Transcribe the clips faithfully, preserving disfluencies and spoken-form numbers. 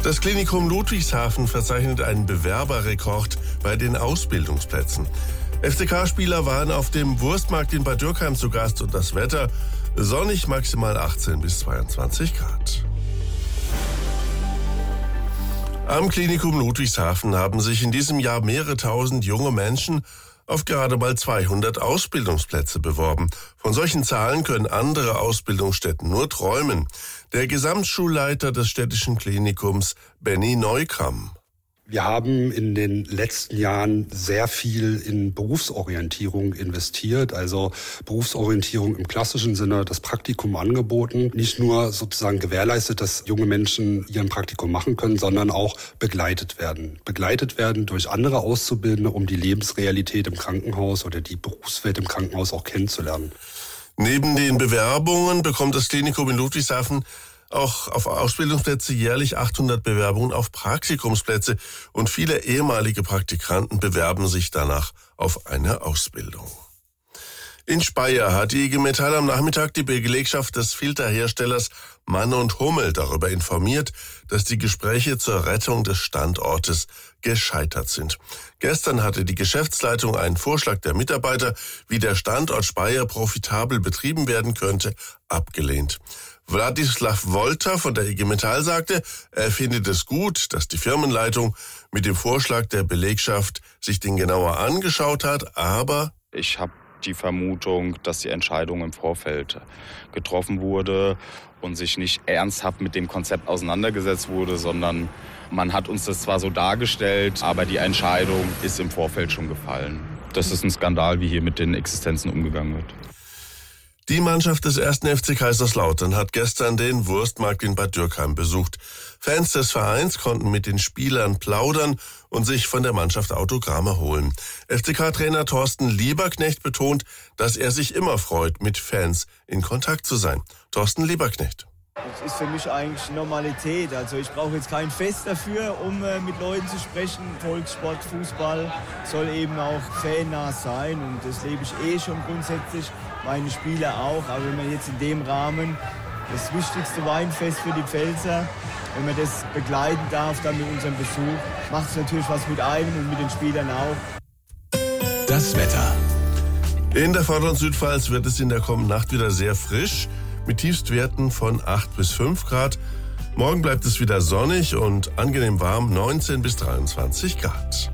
Das Klinikum Ludwigshafen verzeichnet einen Bewerberrekord bei den Ausbildungsplätzen. F C K-Spieler waren auf dem Wurstmarkt in Bad Dürkheim zu Gast und das Wetter sonnig, maximal achtzehn bis zweiundzwanzig Grad. Am Klinikum Ludwigshafen haben sich in diesem Jahr mehrere tausend junge Menschen auf gerade mal zweihundert Ausbildungsplätze beworben. Von solchen Zahlen können andere Ausbildungsstätten nur träumen. Der Gesamtschulleiter des städtischen Klinikums, Benny Neukamm. Wir haben in den letzten Jahren sehr viel in Berufsorientierung investiert, also Berufsorientierung im klassischen Sinne, das Praktikum angeboten. Nicht nur sozusagen gewährleistet, dass junge Menschen ihren Praktikum machen können, sondern auch begleitet werden. Begleitet werden durch andere Auszubildende, um die Lebensrealität im Krankenhaus oder die Berufswelt im Krankenhaus auch kennenzulernen. Neben den Bewerbungen bekommt das Klinikum in Ludwigshafen auch auf Ausbildungsplätze jährlich achthundert Bewerbungen auf Praktikumsplätze und viele ehemalige Praktikanten bewerben sich danach auf eine Ausbildung. In Speyer hat die I G Metall am Nachmittag die Belegschaft des Filterherstellers Mann und Hummel darüber informiert, dass die Gespräche zur Rettung des Standortes gescheitert sind. Gestern hatte die Geschäftsleitung einen Vorschlag der Mitarbeiter, wie der Standort Speyer profitabel betrieben werden könnte, abgelehnt. Wladislav Wolter von der I G Metall sagte, er findet es gut, dass die Firmenleitung mit dem Vorschlag der Belegschaft sich den genauer angeschaut hat, aber ich habe die Vermutung, dass die Entscheidung im Vorfeld getroffen wurde und sich nicht ernsthaft mit dem Konzept auseinandergesetzt wurde, sondern man hat uns das zwar so dargestellt, aber die Entscheidung ist im Vorfeld schon gefallen. Das ist ein Skandal, wie hier mit den Existenzen umgegangen wird. Die Mannschaft des ersten F C Kaiserslautern hat gestern den Wurstmarkt in Bad Dürkheim besucht. Fans des Vereins konnten mit den Spielern plaudern und sich von der Mannschaft Autogramme holen. F C K-Trainer Thorsten Lieberknecht betont, dass er sich immer freut, mit Fans in Kontakt zu sein. Thorsten Lieberknecht. Das ist für mich eigentlich Normalität. Also ich brauche jetzt kein Fest dafür, um äh, mit Leuten zu sprechen. Volkssport, Fußball soll eben auch fannah sein und das lebe ich eh schon grundsätzlich. Meine Spieler auch, aber wenn man jetzt in dem Rahmen das wichtigste Weinfest für die Pfälzer, wenn man das begleiten darf, dann mit unserem Besuch, macht es natürlich was mit einem und mit den Spielern auch. Das Wetter. In der Vorder- und Südpfalz wird es in der kommenden Nacht wieder sehr frisch, mit Tiefstwerten von acht bis fünf Grad. Morgen bleibt es wieder sonnig und angenehm warm, neunzehn bis dreiundzwanzig Grad.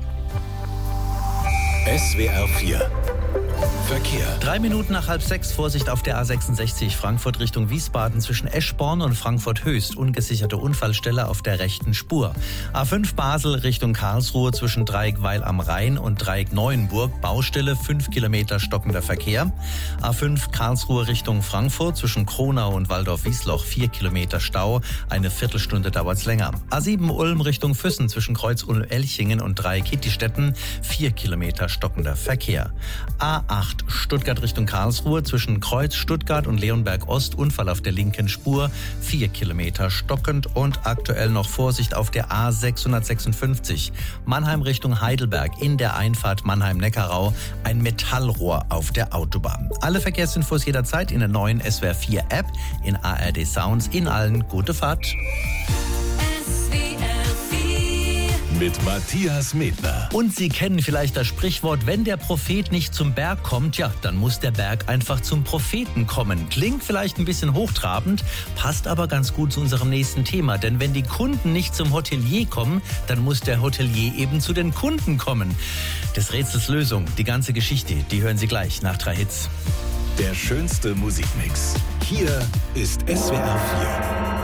S W R vier Verkehr. Drei Minuten nach halb sechs, Vorsicht auf der A sechsundsechzig Frankfurt Richtung Wiesbaden zwischen Eschborn und Frankfurt Höchst. Ungesicherte Unfallstelle auf der rechten Spur. A fünf Basel Richtung Karlsruhe zwischen Dreieckweil am Rhein und Dreieck Neuenburg. Baustelle, fünf Kilometer stockender Verkehr. A fünf Karlsruhe Richtung Frankfurt zwischen Kronau und Waldorf-Wiesloch. vier Kilometer Stau. Eine Viertelstunde dauert's länger. A sieben Ulm Richtung Füssen zwischen Kreuz-Ulm-Elchingen und Dreieck Hittistetten. vier Kilometer stockender Verkehr. A acht Stuttgart Richtung Karlsruhe zwischen Kreuz Stuttgart und Leonberg Ost, Unfall auf der linken Spur, vier Kilometer stockend und aktuell noch Vorsicht auf der A sechshundertsechsundfünfzig Mannheim Richtung Heidelberg in der Einfahrt Mannheim-Neckarau, ein Metallrohr auf der Autobahn. Alle Verkehrsinfos jederzeit in der neuen S W R vier App, in A R D Sounds, in allen gute Fahrt. Mit Matthias Medner. Und Sie kennen vielleicht das Sprichwort, wenn der Prophet nicht zum Berg kommt, ja, dann muss der Berg einfach zum Propheten kommen. Klingt vielleicht ein bisschen hochtrabend, passt aber ganz gut zu unserem nächsten Thema. Denn wenn die Kunden nicht zum Hotelier kommen, dann muss der Hotelier eben zu den Kunden kommen. Des Rätsels Lösung, die ganze Geschichte, die hören Sie gleich nach drei Hits. Der schönste Musikmix. Hier ist S W R vier.